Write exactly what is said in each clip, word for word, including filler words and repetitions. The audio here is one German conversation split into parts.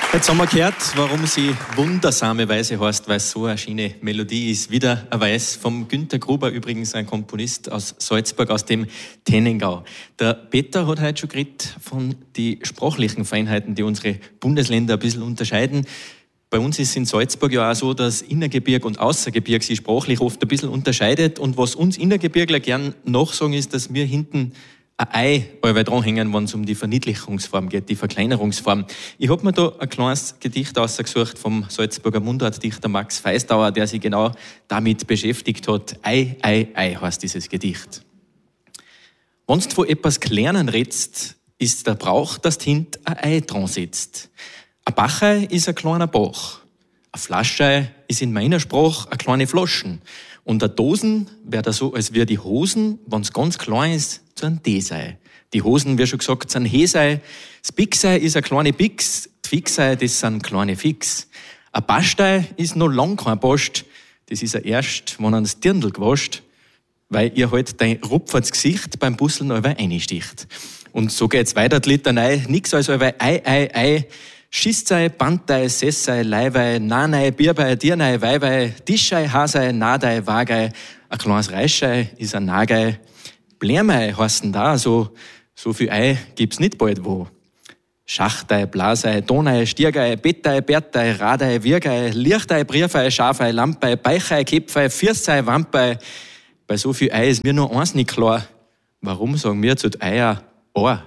Jetzt haben wir gehört, warum sie wundersame Weise heißt, weil es so eine schöne Melodie ist. Wieder ein Weiß vom Günter Gruber, übrigens ein Komponist aus Salzburg, aus dem Tennengau. Der Peter hat heute schon geredet von den sprachlichen Feinheiten, die unsere Bundesländer ein bisschen unterscheiden. Bei uns ist es in Salzburg ja auch so, dass Innergebirg und Außergebirg sich sprachlich oft ein bisschen unterscheidet. Und was uns Innergebirgler gern nachsagen, ist, dass wir hinten ein Ei allweil dranhängen, wenn es um die Verniedlichungsform geht, die Verkleinerungsform. Ich hab mir da ein kleines Gedicht ausgesucht vom Salzburger Mundartdichter Max Feistauer, der sich genau damit beschäftigt hat. Ei, Ei, Ei heißt dieses Gedicht. Wenn du von etwas Kleinen redst, ist der Brauch, dass du hint ein Ei dran setzt. Ein Bachei ist ein kleiner Bach. Ein Flaschei ist in meiner Sprache eine kleine Flaschen. Und eine Dosen wäre da so, als wäre die Hosen, wenn's ganz klein ist, zu einem Desei. Die Hosen, wie schon gesagt, sind Hesei. Das Bixei ist eine kleine Bix. Die Fixei, das sind kleine Fix. Ein Bastei ist noch lang kein Bast. Das ist er erst, wenn er das Dirndl gewascht, weil ihr halt dein rupfertes Gesicht beim Busseln allweil einsticht. Und so geht's weiter, die Litanei. Nix als allweil Ei, Ei, Ei. Schistzei, Bantei, Sessei, Leiwei, Nanei, Bierbei, Dirnei, Weiwei, Tischei, Hasei, Nadei, Wagei, ein kleines Reischei ist ein Nagei. Blärmei heißen da, so, so viel Ei gibt's nicht bald wo. Schachtei, Blasei, Donei, Stiergei, Bettei, Bertei, Radei, Wirgei, Lichtei, Briefei, Schafei, Lampei, Beichei, Kepfei, Fiersei, Wampei. Bei so viel Ei ist mir nur eins nicht klar. Warum sagen wir zu Eier Ohr?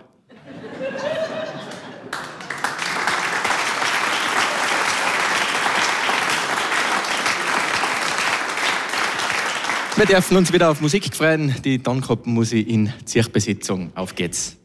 Wir dürfen uns wieder auf Musik freuen. Die Tannkappen muss ich in Zirchbesetzung. Auf geht's.